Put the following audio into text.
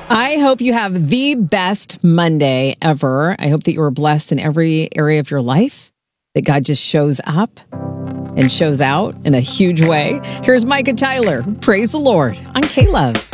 I hope you have the best Monday ever. I hope that you are blessed in every area of your life, that God just shows up and shows out in a huge way. Here's Micah Tyler. Praise the Lord on K-Love.